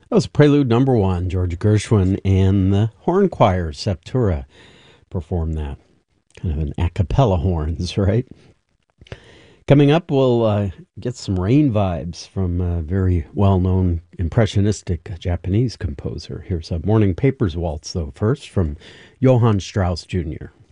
That was Prelude Number One. George Gershwin and the horn choir Septura performed that. Kind of an a cappella horns, right? Coming up, we'll get some rain vibes from a very well-known impressionistic Japanese composer. Here's a Morning Papers waltz, though, first from Johann Strauss Jr.